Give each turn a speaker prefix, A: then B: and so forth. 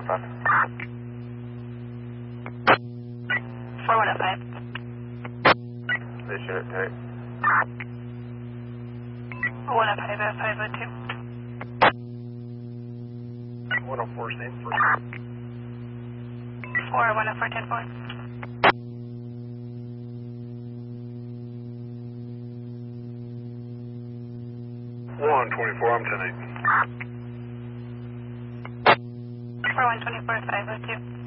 A: 405.
B: 4105.
A: They shoot it tight.
B: 105 at 502.
A: 104, same for
B: 104, 10-4.
A: I'm 24, I'm 10-8.
B: 4124, 502.